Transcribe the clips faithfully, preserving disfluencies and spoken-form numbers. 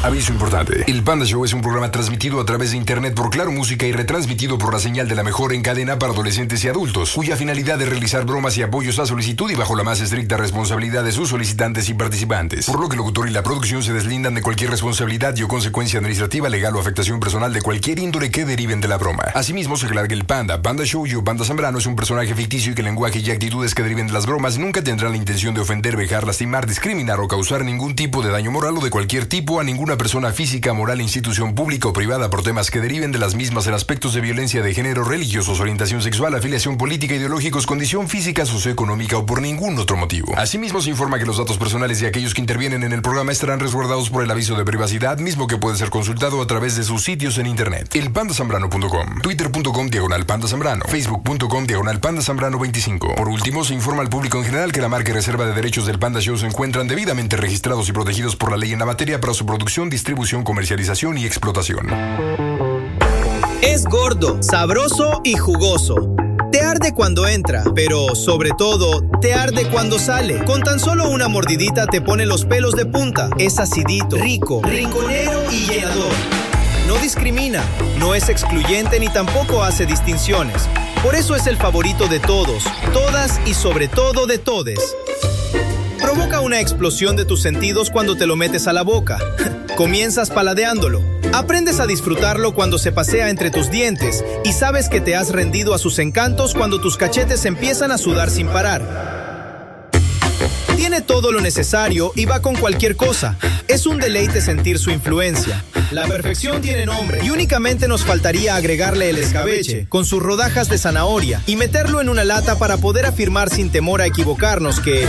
Aviso importante. El Panda Show es un programa transmitido a través de internet por Claro Música y retransmitido por la señal de la mejor en cadena para adolescentes y adultos, cuya finalidad es realizar bromas y apoyos a solicitud y bajo la más estricta responsabilidad de sus solicitantes y participantes. Por lo que el locutor y la producción se deslindan de cualquier responsabilidad y o consecuencia administrativa, legal o afectación personal de cualquier índole que deriven de la broma. Asimismo, se aclara que el Panda, Panda Show y o Panda Zambrano es un personaje ficticio y que el lenguaje y actitudes que deriven de las bromas nunca tendrán la intención de ofender, vejar, lastimar, discriminar o causar ningún tipo de daño moral o de cualquier tipo a ninguna persona física, moral, institución pública o privada por temas que deriven de las mismas en aspectos de violencia de género, religiosos, orientación sexual, afiliación política, ideológicos, condición física, socioeconómica o por ningún otro motivo. Asimismo, se informa que los datos personales de aquellos que intervienen en el programa estarán resguardados por el aviso de privacidad, mismo que puede ser consultado a través de sus sitios en internet. el panda zambrano punto com, twitter punto com diagonal panda zambrano, facebook punto com diagonal panda zambrano veinticinco. Por último, se informa al público en general que la marca y reserva de derechos del Panda Show se encuentran debidamente registrados y protegidos por la ley en la materia para su producción, distribución, comercialización y explotación. Es gordo, sabroso y jugoso. Te arde cuando entra, pero sobre todo, te arde cuando sale. Con tan solo una mordidita te pone los pelos de punta. Es acidito, rico, rinconero y llenador. No discrimina, no es excluyente ni tampoco hace distinciones. Por eso es el favorito de todos, todas y sobre todo de todes. Provoca una explosión de tus sentidos cuando te lo metes a la boca. Comienzas paladeándolo. Aprendes a disfrutarlo cuando se pasea entre tus dientes y sabes que te has rendido a sus encantos cuando tus cachetes empiezan a sudar sin parar. Tiene todo lo necesario y va con cualquier cosa. Es un deleite sentir su influencia. La perfección tiene nombre y únicamente nos faltaría agregarle el escabeche con sus rodajas de zanahoria y meterlo en una lata para poder afirmar sin temor a equivocarnos que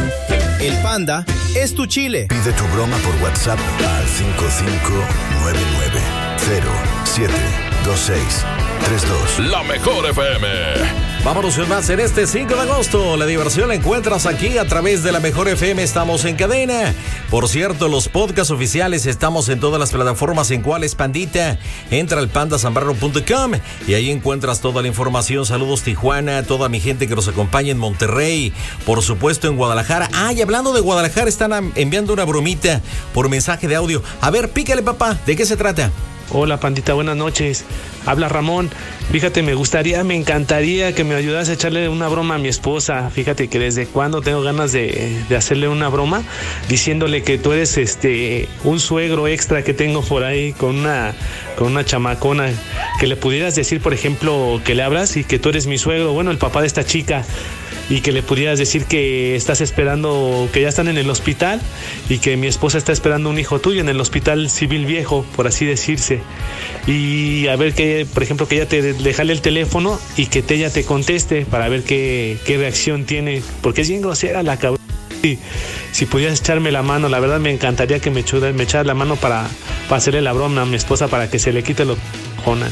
el Panda es tu chile. Pide tu broma por WhatsApp al cinco cinco nueve nueve cero siete dos seis tres dos. La mejor F M. Vámonos con más en este cinco de agosto. La diversión la encuentras aquí a través de la mejor F M. Estamos en cadena. Por cierto, los podcasts oficiales estamos en todas las plataformas. ¿En cuáles, Pandita? Entra al panda zambrano punto com y ahí encuentras toda la información. Saludos, Tijuana, toda mi gente que nos acompaña en Monterrey, por supuesto en Guadalajara. Ah, y hablando de Guadalajara, están enviando una bromita por mensaje de audio. A ver, pícale, papá, ¿de qué se trata? Hola, Pandita, buenas noches. Habla Ramón. Fíjate, me gustaría, me encantaría que me ayudas a echarle una broma a mi esposa. Fíjate que desde cuando tengo ganas de, de hacerle una broma, diciéndole que tú eres este un suegro extra que tengo por ahí con una, con una chamacona. Que le pudieras decir, por ejemplo, que le hablas y que tú eres mi suegro, bueno, el papá de esta chica. Y que le pudieras decir que estás esperando, que ya están en el hospital y que mi esposa está esperando un hijo tuyo en el hospital civil viejo, por así decirse. Y a ver que, por ejemplo, que ella te déjale el teléfono y que te, ella te conteste para ver qué, qué reacción tiene, porque es bien grosera la cabrón. Y si pudieras echarme la mano, la verdad me encantaría que me, echaras, me echaras la mano para, para hacerle la broma a mi esposa para que se le quite lo jona.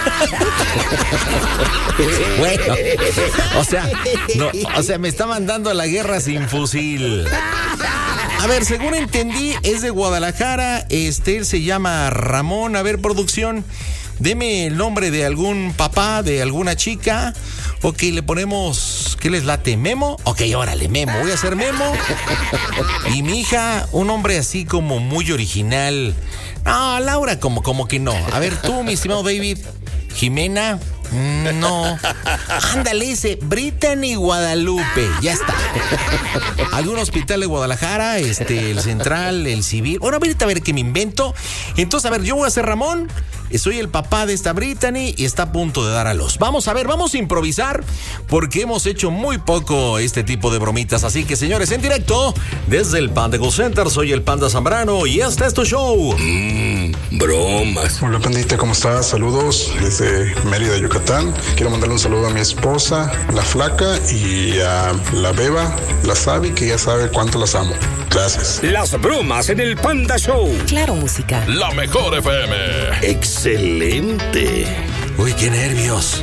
Bueno, o sea, no, o sea, me está mandando a la guerra sin fusil. A ver, según entendí, es de Guadalajara. Este, él se llama Ramón. A ver, producción, deme el nombre de algún papá, de alguna chica. Ok, le ponemos, ¿qué les late? ¿Memo? Ok, órale, Memo. Voy a hacer Memo. Y mi hija, un nombre así como muy original. No, Laura, como, como que no. A ver, tú, mi estimado David. Jimena. No. Ándale, ese Brittany Guadalupe. Ya está. Algún hospital de Guadalajara, este, el central, el civil. Bueno, ahorita a ver qué me invento. Entonces, a ver, yo voy a ser Ramón. Soy el papá de esta Brittany y está a punto de dar a luz. Vamos a ver, vamos a improvisar porque hemos hecho muy poco este tipo de bromitas. Así que, señores, en directo desde el Panda Go Center, soy el Panda Zambrano y este es tu show. Mmm, bromas. Hola, Pandita, ¿cómo estás? Saludos desde Mérida, Yucatán. Quiero mandarle un saludo a mi esposa, la Flaca, y a la Beba, la Sabi, que ya sabe cuánto las amo. Gracias. Las bromas en el Panda Show. Claro, música. La mejor F M. Excelente. Uy, qué nervios.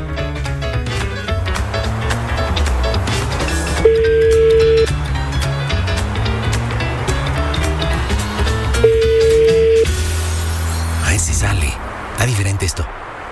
Ay, sí sale. Está diferente esto.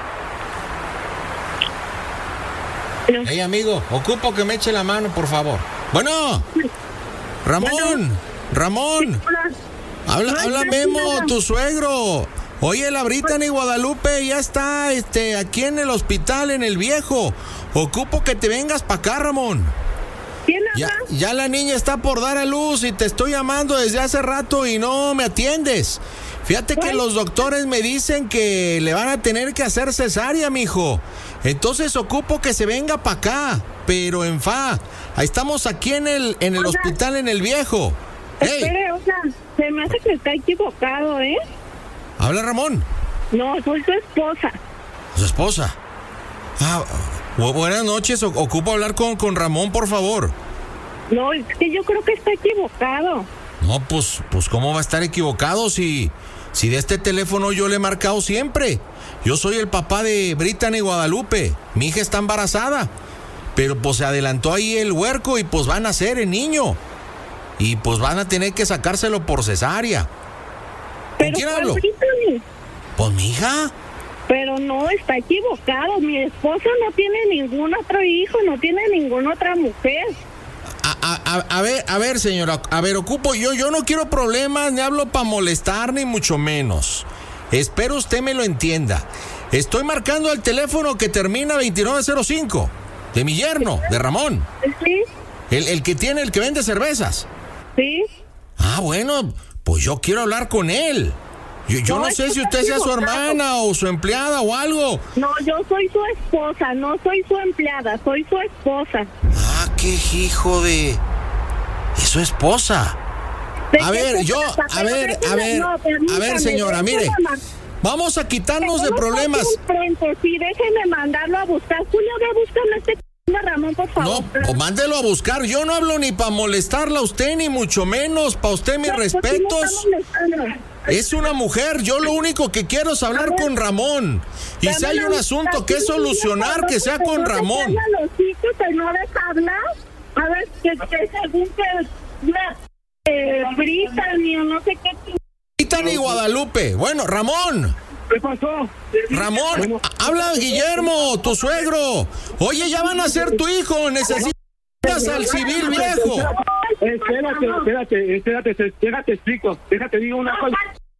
Hey, amigo, ocupo que me eche la mano, por favor. Bueno. Ramón. Bueno. Ramón. Sí, hola. Habla, No habla está Memo, nada. tu suegro. Oye, la Brittany Guadalupe ya está este, aquí en el hospital, en el Viejo. Ocupo que te vengas para acá, Ramón. ¿Quién Ya, habla? ya la niña está por dar a luz y te estoy llamando desde hace rato y no me atiendes. Fíjate que los doctores me dicen que le van a tener que hacer cesárea, mijo. Entonces ocupo que se venga para acá, pero en fa. Ahí estamos aquí en el, en el Oiga. hospital, en el Viejo. ¡Ey! Espere, o sea, se me hace que está equivocado, ¿eh? Habla Ramón, No, soy su esposa. su esposa. Ah, bu- buenas noches, o- ocupo hablar con, con Ramón, por favor. No, es que yo creo que está equivocado. No, pues, pues ¿cómo va a estar equivocado si, si de este teléfono yo le he marcado siempre? Yo soy el papá de Brittany Guadalupe, mi hija está embarazada, pero pues se adelantó ahí el huerco y pues va a nacer el niño. Y pues van a tener que sacárselo por cesárea. ¿Con Pero quién ¿cuál hablo? Brittany? Pues mi hija. Pero no, está equivocado. Mi esposa no tiene ningún otro hijo, no tiene ninguna otra mujer. A, a- a- a ver, a ver, señora, a ver, ocupo, yo, yo no quiero problemas, ni hablo para molestar, ni mucho menos. Espero usted me lo entienda. Estoy marcando el teléfono que termina veintinueve cero cinco, de mi yerno, de Ramón, ¿Sí? el, el que tiene, el que vende cervezas. ¿Sí? Ah, bueno, pues yo quiero hablar con él. Yo, yo No, no es sé que si está usted sea su equivocado. hermana o su empleada o algo. No, yo soy su esposa, no soy su empleada, soy su esposa. Ah, qué hijo de... Es su esposa. ¿De A qué ver, se yo, trata? a Pero ver, a déjeme- ver, no, a permítame, ver, señora, déjeme mire. man- Vamos a quitarnos de Tenemos problemas. aquí enfrente, sí, déjeme mandarlo a buscar. Julio, ve, búscame este c- de Ramón, por No, favor. o mándelo a buscar. Yo no hablo ni para molestarla a usted, ni mucho menos. Para usted, mis No, pues, sí me respetos. está molestando. Es una mujer. Yo lo único que quiero es hablar con Ramón. Y si hay un asunto que solucionar, que sea con Ramón. Los hijos que no deja hablar. A ver, que, que según que la eh, Brittany o no sé qué. Brittany Guadalupe. Bueno, Ramón. ¿Qué pasó? Ramón, a- habla Guillermo, tu suegro. Oye, ya van a ser tu hijo. Necesitas al civil viejo. Espérate, espérate, espérate, te- déjate explico, déjate digo una cosa.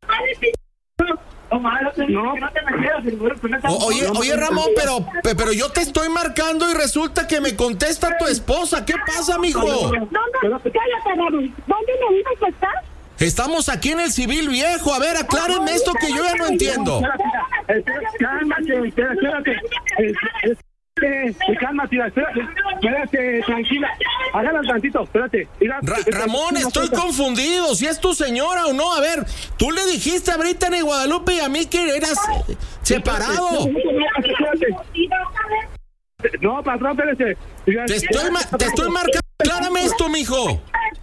No, O- oye, oye, Ramón, pero, pe- pero yo te estoy marcando y resulta que me contesta tu esposa. ¿Qué pasa, mijo? ¿Dónde? Cállate, Ramón. ¿Dónde me dices que estás? Estamos aquí en el civil viejo. A ver, aclárenme esto que yo ya no entiendo. Espérate, cálmate, espérate, espérate. Espérate, cálmate, espérate, espérate, tranquila. Hágala tantito, espérate. Mira, Ra- espérate, Ramón, una estoy cosa. confundido. Si es tu señora o no. A ver, tú le dijiste a Brittany Guadalupe y a mí que eras eh, separado. No, patrón, espérate. Mira, Te estoy, ma- te estoy marcando. Aclárame esto, mijo.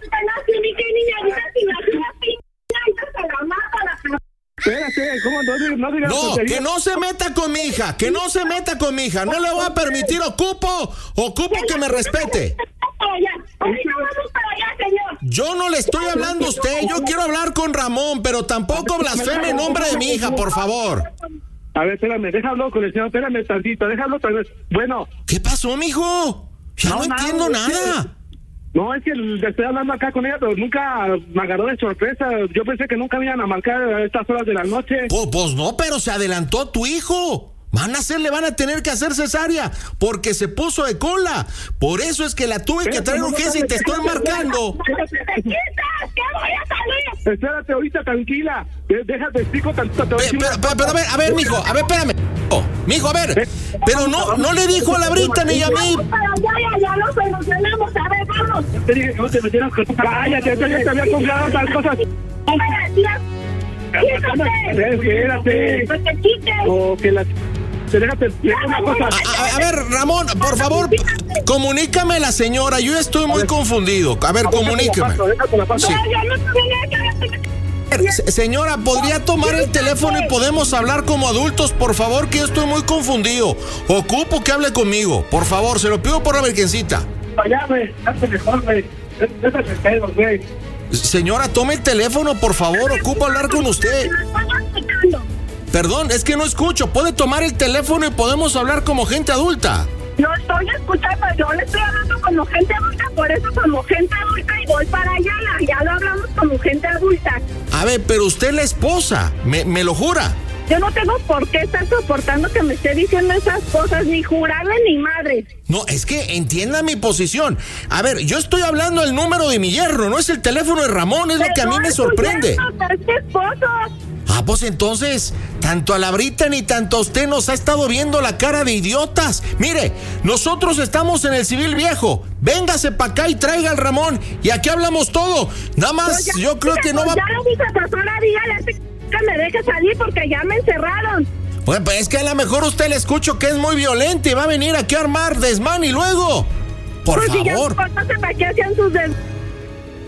Espérate, ¿cómo no digas no digas No, tonterías? que no se meta con mi hija. Que no se meta con mi hija. No le voy a permitir. Ocupo, ocupo que me respete. Yo no le estoy hablando a usted. Yo quiero hablar con Ramón, pero tampoco blasfeme en nombre de mi hija, por favor. A ver, espérame, déjalo con el señor, espérame tantito, déjalo tal vez. Bueno, ¿Qué pasó, mijo? Ya no, No, entiendo nada, nada. no, es que le estoy hablando acá con ella, pero nunca me agarró de sorpresa. Yo pensé que nunca me iban a marcar a estas horas de la noche. Pues, pues no, pero se adelantó tu hijo. Van a hacer, le van a tener que hacer cesárea porque se puso de cola. Por eso es que la tuve que traer urgencia y te estoy marcando. Espérate, ahorita, tranquila. De- Déjate, explico tantito. te voy a Pe- decir Pero, una pero, pero, a ver, a ver, mijo, a ver, espérame. Oh, mijo, a ver. Pero no, no le dijo a la Brita ni a mí. Ya, ya, ya lo solucionamos. A ver, vamos. Te dije que no te metieras con tu cállate, yo ya te había confiado otras cosas. Espérate. Pues te quites. O que la... Te déjate, déjate una cosa. A, a- a ver, Ramón, por favor, comunícame a la señora. Yo ya estoy muy confundido. A ver, comunícame. Déjate la paso. Sí. No, ya no tenía que Se- Señora, ¿podría tomar el teléfono y podemos hablar como adultos? Por favor, que yo estoy muy confundido. Ocupo que hable conmigo. Por favor, se lo pido por la virgencita. Allá, güey, hazte mejor, güey. Déjate el pedo, güey. Señora, tome el teléfono, por favor. Ocupo hablar con usted. Perdón, es que no escucho. ¿Puede tomar el teléfono y podemos hablar como gente adulta? No estoy escuchando, yo le estoy hablando como gente adulta, por eso como gente adulta y voy para allá, ya lo hablamos como gente adulta. A ver, pero usted es la esposa, me, me lo jura. Yo no tengo por qué estar soportando que me esté diciendo esas cosas, ni jurarle ni madre. No, es que entienda mi posición. A ver, yo estoy hablando del número de mi yerno, no es el teléfono de Ramón, es pero lo que a mí me sorprende. No es tu esposo. Ah, pues entonces, tanto a la Brita ni tanto a usted nos ha estado viendo la cara de idiotas. Mire, nosotros estamos en el Civil Viejo. Véngase para acá y traiga al Ramón. Y aquí hablamos todo. Nada más, pues ya, yo creo que no va... Ya lo dice persona, dígale que me deje salir porque ya me encerraron. Bueno, pues es que a lo mejor usted le escucho que es muy violento y va a venir aquí a armar desmán y luego... Por pues favor. Si ya, ¿para qué hacían sus des...